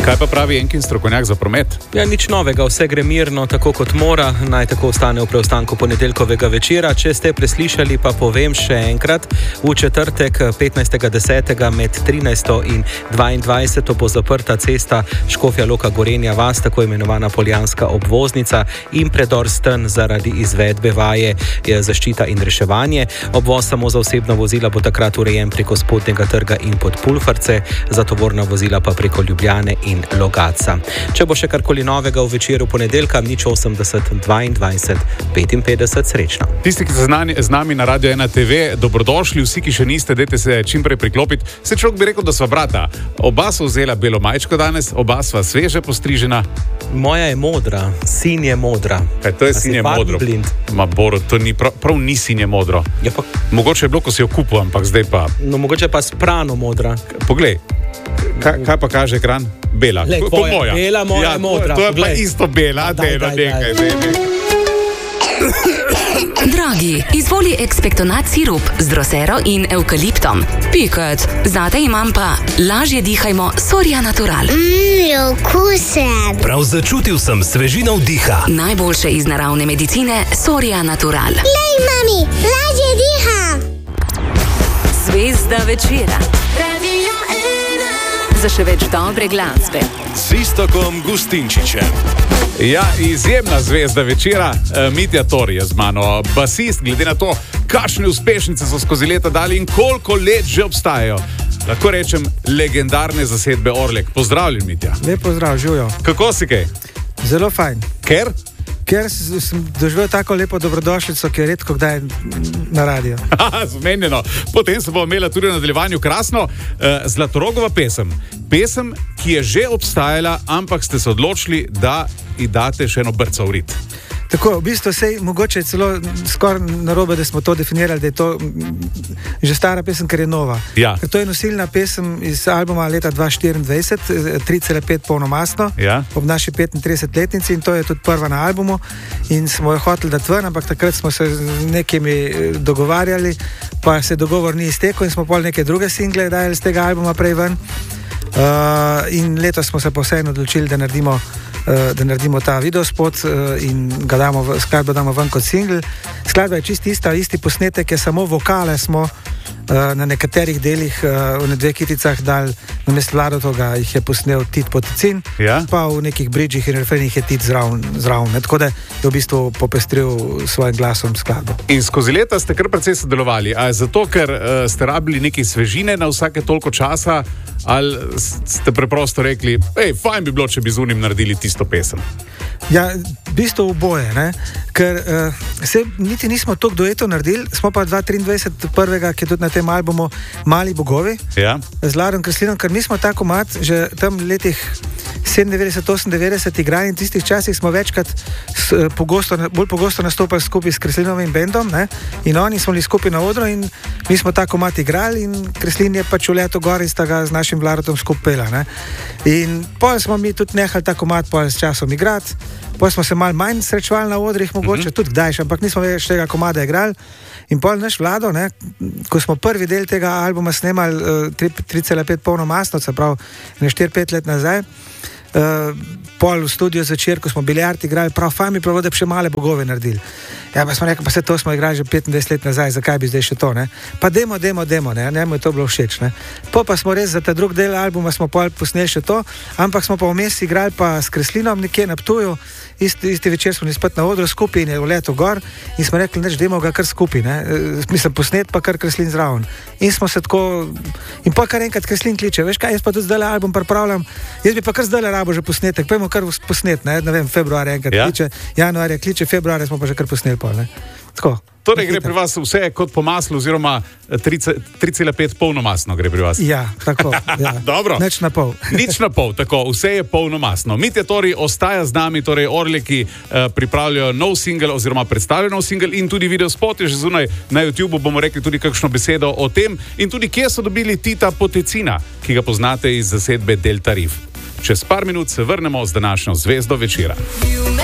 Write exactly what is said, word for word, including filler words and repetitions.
Kaj pa pravi Enkin strokovnjak za promet? Ja, nič novega, vse gre mirno, tako kot mora, naj tako ostane v preostanku ponedeljkovega večera. Če ste preslišali, pa povem še enkrat, v četrtek petnajstega desetega med trinajsto in dvaindvajseto bo zaprta cesta Škofja Loka Gorenja vas, tako imenovana Poljanska obvoznica in predor Strn zaradi izvedbe vaje zaščita in reševanje. Obvoz samo za osebna vozila bo takrat urejen preko Spodnjega trga in pod Pulfarce, za tovorna vozila pa preko Ljubljane in Logatca. Če bo še karkoli novega v večeru ponedeljka, nič osemdeset dvaindvajset petinpetdeset, srečno. Tisti, ki ste z nami na Radio ena te ve, dobrodošli, vsi, ki še niste, dajte se čim prej priklopiti. Se človek bi rekel, da sva brata. Oba sva vzela belo majčko danes, oba sva sveže postrižena. Moja je modra, sin je modra. Kaj, to je sin je modro. Ma Boro, to ni prav, prav ni sin je modro. Ja, pa... Mogoče je bilo, ko si jo kupil, ampak zdaj pa... No, mogoče pa sprano modra. Poglej, kaj, kaj pa kaže ekran? Bela. Lej, ko, moja. Bela, moja ja, je modra. To, to je Poglej. Pa isto bela, da je nekaj. Dej, dej. Dragi, izvoli ekspektonat sirup z drosero in evkaliptom. Piket, zate imam pa lažje dihajmo Soria Natural. Mmm, okusen. Prav začutil sem svežino vdiha. Najboljše iz naravne medicine Soria Natural. Lej, mami, lažje diham. Zvezda večera. Za še več dobre glasbe. S Iztokom Gustinčičem. Ja, izjemna zvezda večera, Mitja Tor je z mano, basist, glede na to, kakšne uspešnice so skozi leta dali in koliko let že obstajajo. Lahko rečem, legendarne zasedbe Orlek. Pozdravljen, Mitja. Lep pozdrav, živijo. Kako si kaj? Zelo fajn. Ker? Ker sem doživel tako lepo dobrodošlico, ki je redko kdaj na radiju. Zmenjeno. Potem se bo imela tudi v nadaljevanju krasno uh, Zlatorogova pesem. Pesem, ki je že obstajala, ampak ste se odločili, da ji date še eno brco v rit. Tako, v bistvu sej, mogoče je celo skoraj narobe, da smo to definirali, da je to že stara pesem, ker je nova. Ja. Ker to je nosilna pesem iz albuma leta dva tisoč štiriindvajset, tri cela pet polnomastno, ja. Ob naši petintridesetletnici in to je tudi prva na albumu in smo jo hoteli dati ven, ampak takrat smo se z nekimi dogovarjali, pa se dogovor ni iztekel in smo pol neke druge single dajali z tega albuma prej ven. Uh, in letos smo se pa vseeno odločili, da naredimo da naredimo ta videospot in ga damo, skladbo damo ven kot single. Skladba je čist ista, isti posnetek, je samo vokale smo na nekaterih delih v dveh kiticah dal, namesto Vladotoga jih je posnel Tit Poticin, ja? Pa v nekih bridžih in refrenih je Tit zraven, zraven. Tako da je v bistvu popestril svojim glasom skladbo. In skozi leta ste kar precej sodelovali. A je zato, ker uh, ste rabili neke svežine na vsake toliko časa, ali ste preprosto rekli, hej, fajn bi bilo, če bi z unim naredili tisto pesem? Ja, v bistvu oboje, ne? Ker uh, se niti nismo toliko duetov naredili, smo pa dva tisoč triindvajset prvega, ki je tudi na tem albumu Mali bogovi, ja. Z Ladom Kreslinom, ker mi smo tako mat, že tam letih sedemindevetdeset osemindevetdeset igrali in tistih časih smo večkrat s, pogosto, bolj pogosto nastopali skupaj s Kreslinovim bendom, ne? In oni smo bili skupaj na odru in mi smo tako mat igrali in Kreslin je pač v leto gor in sta ga z našim Vladotom skupaj pela, ne? In pol smo mi tudi nehali tako mat pol s časom igrati, pol smo se malo manj srečevali na odrih mogoče, mm-hmm. tudi kdaj, ampak nismo več tega komada igrali. In pol naš Vlado, ne, ko smo prvi del tega albuma snemali uh, tri cela pet polnomastno, se pravi ne štiri pet let nazaj, uh, pol v studiu zvečer, ko smo biljard igrali, prav fajn mi prav, da bi še male bogove naredili. Ja, pa smo rekli, pa se to smo igrali že petindvajset let nazaj, zakaj bi zdaj še to, ne? Pa demo, demo, demo, ne, ne, mu je to bilo všeč, ne. Po pa smo res za ta drug del albuma smo pol posneli še to, ampak smo pa vmes igrali pa s Kreslinom nekje na Ptuju, isti, isti večer smo spet na odru skupaj in je v letu gor in smo rekli, neč, demo ga kar skupaj, ne, mislim, posnet pa kar Kreslin zraven. In smo se tako, in pa kar enkrat Kreslin kliče, veš kaj, jaz pa tudi zdaj album pripravljam, jaz bi pa kar zdaj rabo že posnetek, pojmo kar posnet, ne, ne vem, februarja enkrat ja? kliče, januarja kliče, februarja smo pa že kar posneli pol, ne. Tako. Torej gre pri vas vse kot po maslu, oziroma tri cela pet polnomastno gre pri vas. Ja, tako. Ja. Dobro. Nič na pol. Nič na pol, tako, vse je polnomastno. Mitja Tor ostaja z nami, torej Orleki eh, pripravljajo nov single oziroma predstavljajo nov single in tudi videospot je že zunaj na YouTubeu, bomo rekli tudi kakšno besedo o tem in tudi kje so dobili Tita Poticina, ki ga poznate iz zasedbe Delta Riff. Čez par minut se vrnemo z današnjo zvezdo večera.